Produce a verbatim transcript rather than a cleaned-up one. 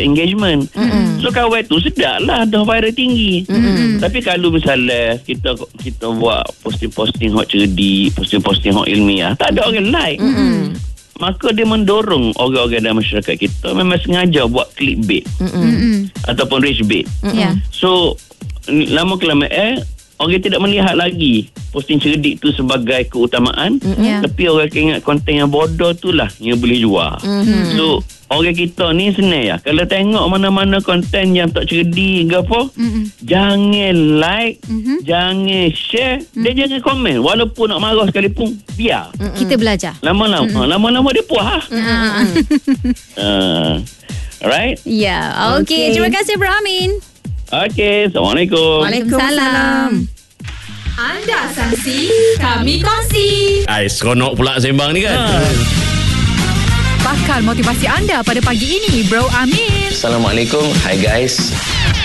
engagement. Mm-hmm. So kawan tu sedap lah, dah viral tinggi. Mm-hmm. Tapi kalau misalnya kita kita buat posting-posting hot cerdik, posting-posting hot ilmiah, tak ada orang like. Mm-hmm. Maka dia mendorong orang-orang dalam masyarakat kita memang sengaja buat clickbait. Mm-hmm. Ataupun rage bait. Mm-hmm. Yeah. So lama kelamaan eh orang tidak melihat lagi posting cerdik tu sebagai keutamaan. Mm-hmm. Tapi orang ingat konten yang bodoh tu lah yang boleh jual. Mm-hmm. So orang kita ni senang ya. Kalau tengok mana-mana konten yang tak cerdik ke apa, mm-hmm. jangan like, mm-hmm. jangan share, mm-hmm. dan jangan komen. Walaupun nak marah sekalipun, biar. Mm-hmm. Kita belajar. Lama-lama, mm-hmm. lama-lama dia puas lah. Mm-hmm. uh, alright? Ya, yeah. Okey. Okay. Terima kasih Bro Amin. Okey, Assalamualaikum. Waalaikumsalam. Anda saksi, kami kongsi. Ai, seronok pula sembang ni kan. Ha. Bakal motivasi anda pada pagi ini, Bro Amin. Assalamualaikum. Hi guys.